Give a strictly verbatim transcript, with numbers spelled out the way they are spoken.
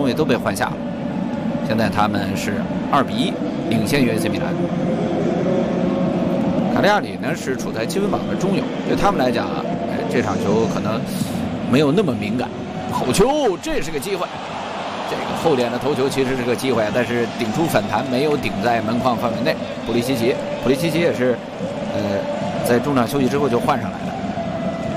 中卫都被换下了。现在他们是二比一领先于 A C 米兰。卡利亚里呢是处在积分榜的中游，对他们来讲，哎，这场球可能没有那么敏感。后球，这是个机会。这个后点的头球其实是个机会，但是顶出反弹，没有顶在门框范围内。普利西奇，普利西奇也是，呃，在中场休息之后就换上来的。